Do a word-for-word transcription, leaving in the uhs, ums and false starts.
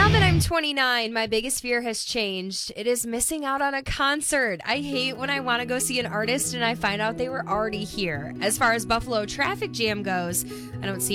Now that I'm twenty-nine, my biggest fear has changed. It is missing out on a concert. I hate when I want to go see an artist and I find out they were already here. As far as Buffalo traffic jam goes, I don't see